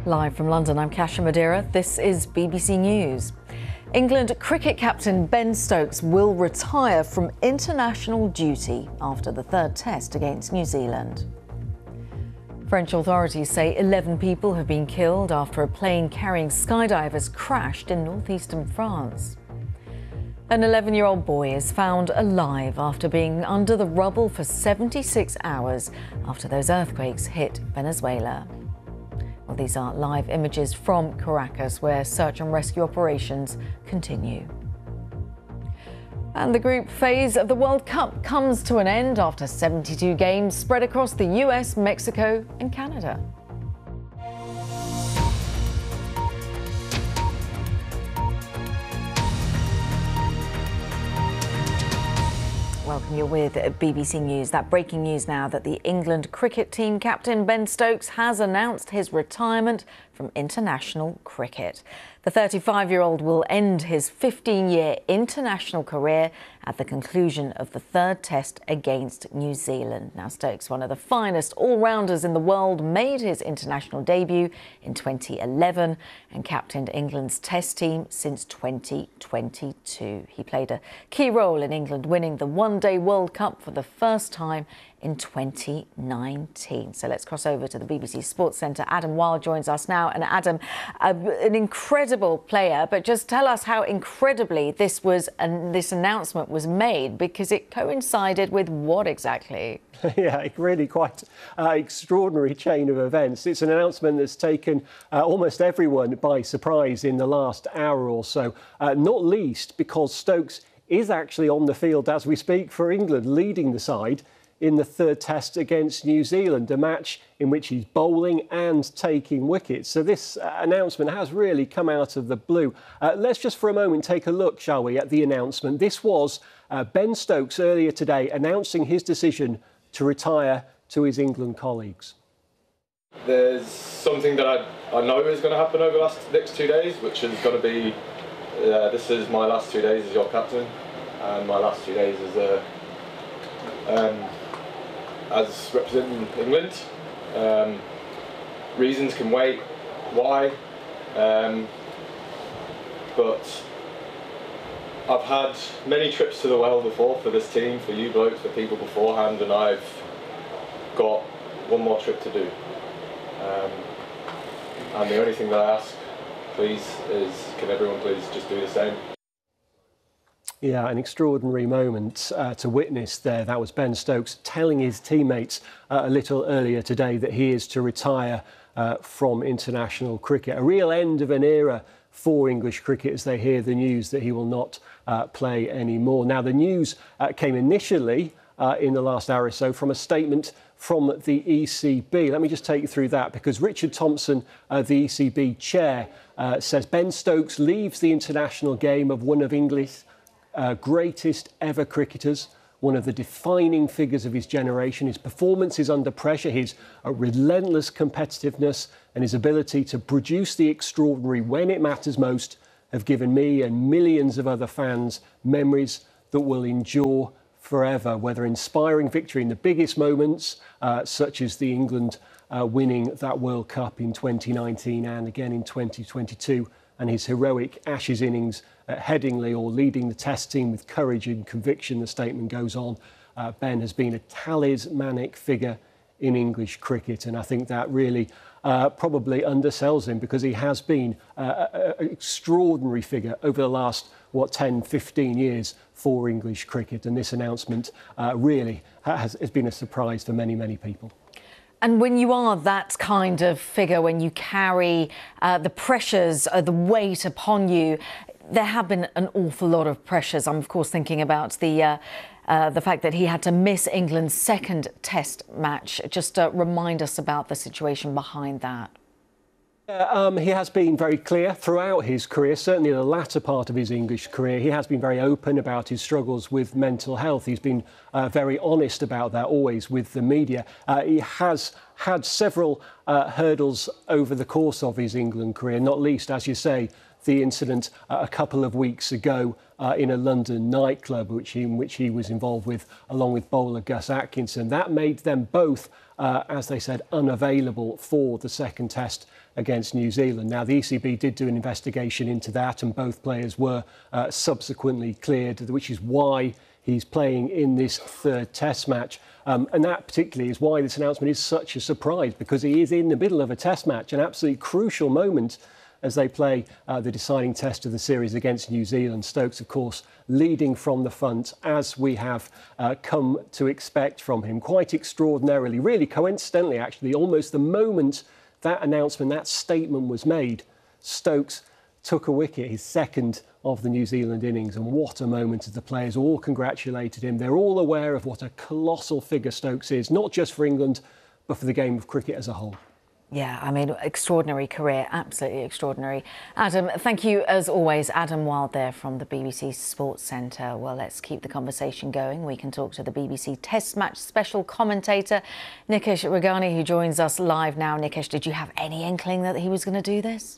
Live from London, I'm Kasia Madeira. This is BBC News. England cricket captain Ben Stokes will retire from international duty after the third test against New Zealand. French authorities say 11 people have been killed after a plane carrying skydivers crashed in northeastern France. An 11-year-old boy is found alive after being under the rubble for 76 hours after those earthquakes hit Venezuela. Well, these are live images from Caracas, where search and rescue operations continue. And the group phase of the World Cup comes to an end after 72 games spread across the US, Mexico and Canada. Welcome, you're with BBC News. That breaking news now that the England cricket team captain Ben Stokes has announced his retirement from international cricket. The 35-year-old will end his 15-year international career at the conclusion of the third test against New Zealand. Now, Stokes, one of the finest all-rounders in the world, made his international debut in 2011 and captained England's test team since 2022. He played a key role in England winning the one-day World Cup for the first time in 2019. So let's cross over to the BBC Sports Centre. Adam Wilde joins us now. And Adam, an incredible player, but just tell us how incredibly this announcement was made, because it coincided with what exactly? Yeah, really quite extraordinary chain of events. It's an announcement that's taken almost everyone by surprise in the last hour or so, not least because Stokes is actually on the field as we speak for England, leading the side in the third test against New Zealand, a match in which he's bowling and taking wickets. So this announcement has really come out of the blue. Let's just for a moment take a look, shall we, at the announcement. This was Ben Stokes earlier today announcing his decision to retire to his England colleagues. There's something that I know is going to happen over the next 2 days, which is going to be, this is my last 2 days as your captain, and my last 2 days as representing England. Reasons can wait, why, but I've had many trips to the world before for this team, for you blokes, for people beforehand, and I've got one more trip to do. And the only thing that I ask, please, is can everyone please just do the same? Yeah, an extraordinary moment to witness there. That was Ben Stokes telling his teammates a little earlier today that he is to retire from international cricket. A real end of an era for English cricket as they hear the news that he will not play anymore. Now, the news came initially in the last hour or so from a statement from the ECB. Let me just take you through that, because Richard Thompson, the ECB chair, says Ben Stokes leaves the international game of one of England's greatest ever cricketers, one of the defining figures of his generation. His performances under pressure, his relentless competitiveness and his ability to produce the extraordinary when it matters most have given me and millions of other fans memories that will endure forever, whether inspiring victory in the biggest moments, such as the England winning that World Cup in 2019 and again in 2022, and his heroic Ashes innings at Headingley, or leading the Test team with courage and conviction, the statement goes on. Ben has been a talismanic figure in English cricket, and I think that really probably undersells him, because he has been an extraordinary figure over the last, 10, 15 years for English cricket, and this announcement really has been a surprise for many, many people. And when you are that kind of figure, when you carry the pressures, the weight upon you, there have been an awful lot of pressures. I'm, of course, thinking about the fact that he had to miss England's second test match. Just remind us about the situation behind that. He has been very clear throughout his career, certainly the latter part of his English career. He has been very open about his struggles with mental health. He's been very honest about that, always with the media. He has had several hurdles over the course of his England career, not least, as you say, the incident a couple of weeks ago in a London nightclub, in which he was involved with, along with bowler Gus Atkinson. That made them both, as they said, unavailable for the second test against New Zealand. Now, the ECB did do an investigation into that, and both players were subsequently cleared, which is why he's playing in this third test match. And that particularly is why this announcement is such a surprise, because he is in the middle of a test match, an absolutely crucial moment as they play the deciding test of the series against New Zealand. Stokes, of course, leading from the front, as we have come to expect from him. Quite extraordinarily, really coincidentally, actually, almost the moment that announcement, that statement was made, Stokes took a wicket, his second of the New Zealand innings. And what a moment as the players all congratulated him. They're all aware of what a colossal figure Stokes is, not just for England, but for the game of cricket as a whole. Yeah, I mean, extraordinary career, absolutely extraordinary. Adam, thank you as always. Adam Wild there from the BBC Sports Centre. Well, let's keep the conversation going. We can talk to the BBC Test Match special commentator, Nikesh Ragani, who joins us live now. Nikesh, did you have any inkling that he was going to do this?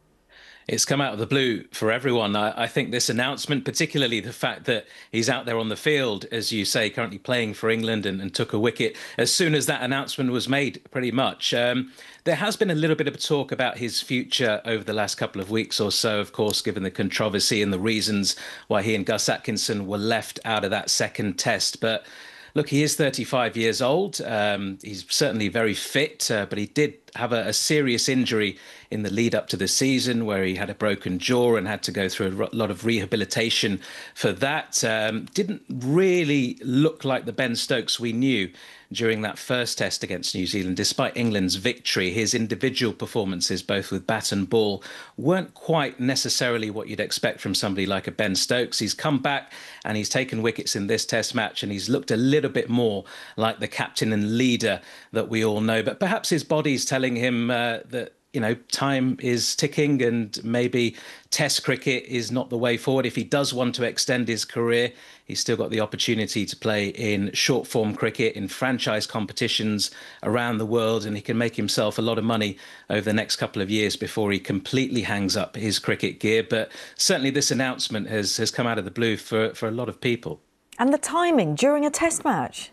It's come out of the blue for everyone. I think this announcement, particularly the fact that he's out there on the field, as you say, currently playing for England and took a wicket, as soon as that announcement was made, pretty much. There has been a little bit of talk about his future over the last couple of weeks or so, of course, given the controversy and the reasons why he and Gus Atkinson were left out of that second test. But look, he is 35 years old. He's certainly very fit, but he did have a serious injury in the lead up to the season, where he had a broken jaw and had to go through a lot of rehabilitation for that. Didn't really look like the Ben Stokes we knew during that first test against New Zealand. Despite England's victory, his individual performances, both with bat and ball, weren't quite necessarily what you'd expect from somebody like a Ben Stokes. He's come back and he's taken wickets in this test match, and he's looked a little bit more like the captain and leader that we all know. But perhaps his body's telling him that, you know, time is ticking and maybe Test cricket is not the way forward. If he does want to extend his career, he's still got the opportunity to play in short form cricket, in franchise competitions around the world, and he can make himself a lot of money over the next couple of years before he completely hangs up his cricket gear. But certainly this announcement has come out of the blue for a lot of people. And the timing during a test match.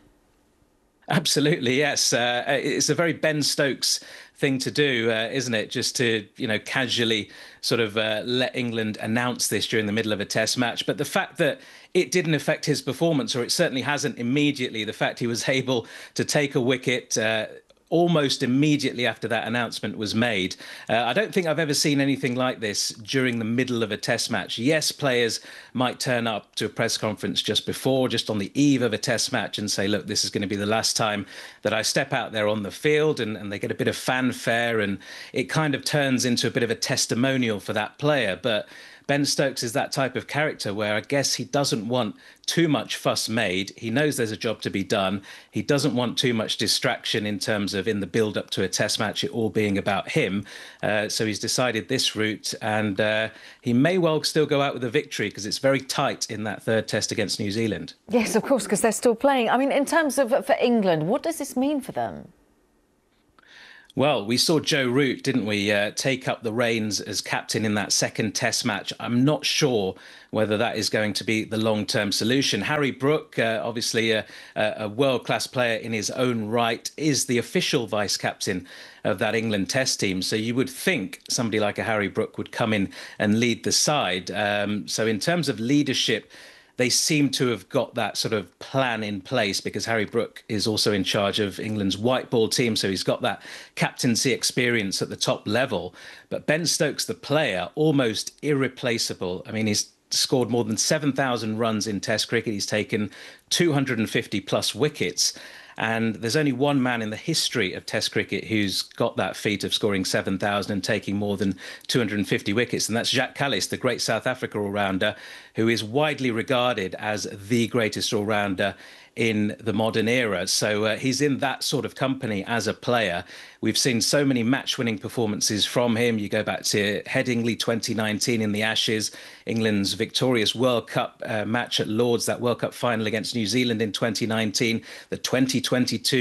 Absolutely, yes. It's a very Ben Stokes thing to do, isn't it? Just to, you know, casually sort of let England announce this during the middle of a test match. But the fact that it didn't affect his performance, or it certainly hasn't immediately, the fact he was able to take a wicket almost immediately after that announcement was made. I don't think I've ever seen anything like this during the middle of a test match. Yes, players might turn up to a press conference just before, just on the eve of a test match, and say, look, this is going to be the last time that I step out there on the field, and they get a bit of fanfare, and it kind of turns into a bit of a testimonial for that player. But Ben Stokes is that type of character where I guess he doesn't want too much fuss made. He knows there's a job to be done. He doesn't want too much distraction in terms of in the build up to a test match, it all being about him. So he's decided this route, and he may well still go out with a victory, because it's very tight in that third test against New Zealand. Yes, of course, because they're still playing. I mean, in terms of for England, what does this mean for them? Well, we saw Joe Root, didn't we, take up the reins as captain in that second test match. I'm not sure whether that is going to be the long-term solution. Harry Brook, obviously a world-class player in his own right, is the official vice-captain of that England test team. So you would think somebody like a Harry Brook would come in and lead the side. So in terms of leadership, they seem to have got that sort of plan in place, because Harry Brook is also in charge of England's white ball team. So he's got that captaincy experience at the top level. But Ben Stokes, the player, almost irreplaceable. I mean, he's scored more than 7,000 runs in Test cricket. He's taken 250 plus wickets. And there's only one man in the history of Test cricket who's got that feat of scoring 7,000 and taking more than 250 wickets. And that's Jacques Kallis, the great South Africa all-rounder, who is widely regarded as the greatest all-rounder in the modern era. So he's in that sort of company as a player. We've seen so many match-winning performances from him. You go back to Headingley 2019 in the Ashes, England's victorious World Cup match at Lord's, that World Cup final against New Zealand in 2019, the 2022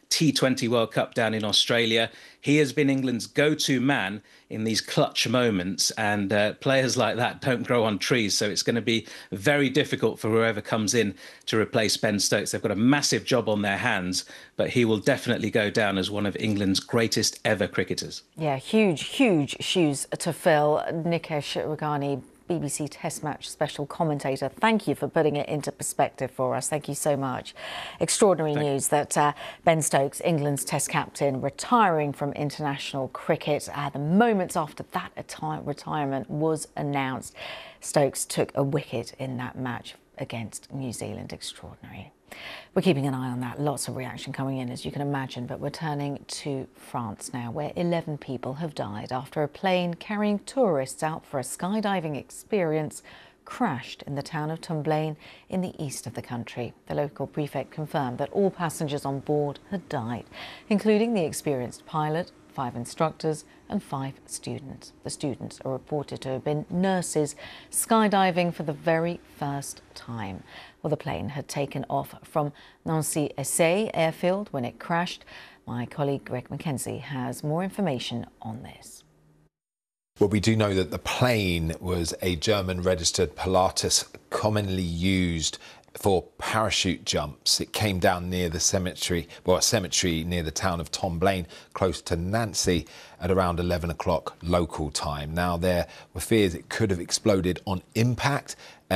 T20 World Cup down in Australia. He has been England's go-to man in these clutch moments, and players like that don't grow on trees, so it's going to be very difficult for whoever comes in to replace Ben Stokes. They've got a massive job on their hands, but he will definitely go down as one of England's greatest ever cricketers. Yeah, huge shoes to fill. Nikesh Raghani, BBC Test Match special commentator, thank you for putting it into perspective for us. Thank you so much. Extraordinary news that Ben Stokes, England's Test captain, retiring from international cricket. The moments after that retirement was announced, Stokes took a wicket in that match against New Zealand. Extraordinary. We're keeping an eye on that. Lots of reaction coming in, as you can imagine, but we're turning to France now, where 11 people have died after a plane carrying tourists out for a skydiving experience crashed in the town of Tomblaine in the east of the country. The local prefect confirmed that all passengers on board had died, including the experienced pilot, 5 instructors and 5 students. The students are reported to have been nurses skydiving for the very first time. Well, the plane had taken off from Nancy-Essay airfield when it crashed. My colleague Greg Mackenzie has more information on this. Well, we do know that the plane was a German-registered Pilatus commonly used for parachute jumps. It came down near the cemetery, a cemetery near the town of Tomblaine, close to Nancy, at around 11 o'clock local time. Now, there were fears it could have exploded on impact,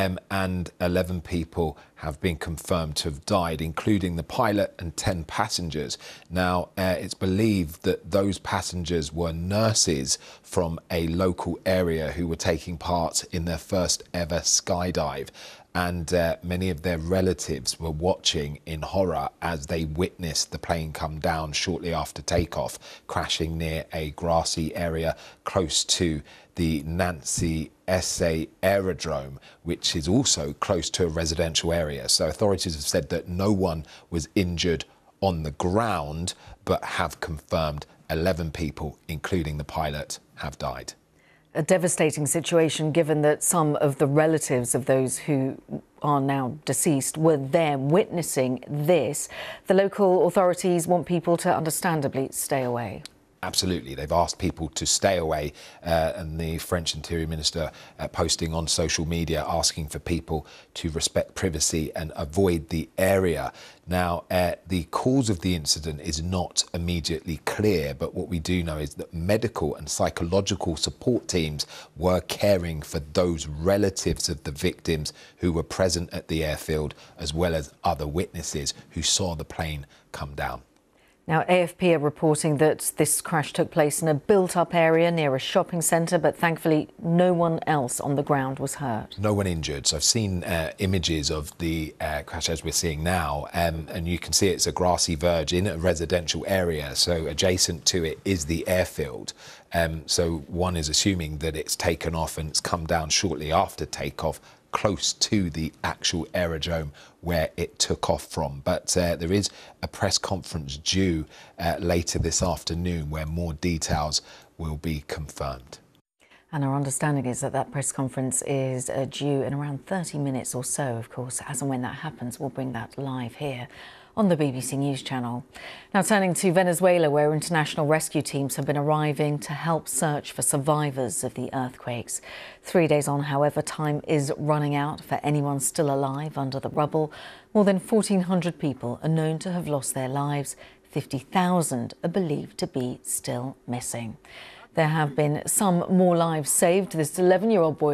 and 11 people have been confirmed to have died, including the pilot and 10 passengers. Now, it's believed that those passengers were nurses from a local area who were taking part in their first ever skydive. And many of their relatives were watching in horror as they witnessed the plane come down shortly after takeoff, crashing near a grassy area close to the Nancy-Essay aerodrome, which is also close to a residential area. So authorities have said that no one was injured on the ground, but have confirmed 11 people, including the pilot, have died. A devastating situation, given that some of the relatives of those who are now deceased were there witnessing this. The local authorities want people to understandably stay away. Absolutely. They've asked people to stay away, and the French Interior Minister posting on social media asking for people to respect privacy and avoid the area. Now, the cause of the incident is not immediately clear, but what we do know is that medical and psychological support teams were caring for those relatives of the victims who were present at the airfield, as well as other witnesses who saw the plane come down. Now, AFP are reporting that this crash took place in a built-up area near a shopping centre, but thankfully no one else on the ground was hurt. No one injured. So I've seen images of the crash as we're seeing now, and you can see it's a grassy verge in a residential area. So adjacent to it is the airfield. So one is assuming that it's taken off and it's come down shortly after takeoff, close to the actual aerodrome where it took off from. But there is a press conference due later this afternoon where more details will be confirmed. And our understanding is that that press conference is due in around 30 minutes or so. Of course, as and when that happens, we'll bring that live here on the BBC News Channel. Now turning to Venezuela, where international rescue teams have been arriving to help search for survivors of the earthquakes. 3 days on, however, time is running out for anyone still alive under the rubble. More than 1,400 people are known to have lost their lives. 50,000 are believed to be still missing. There have been some more lives saved. This 11-year-old boy